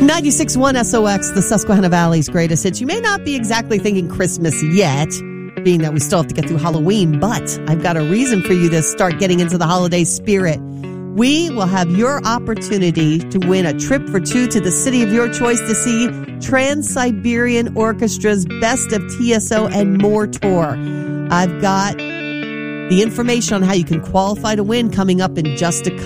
96.1 SOX, the Susquehanna Valley's greatest hits. You may not be exactly thinking Christmas yet, being that we still have to get through Halloween, but I've got a reason for you to start getting into the holiday spirit. We will have your opportunity to win a trip for two to the city of your choice to see Trans-Siberian Orchestra's Best of TSO and More tour. I've got the information on how you can qualify to win coming up in just a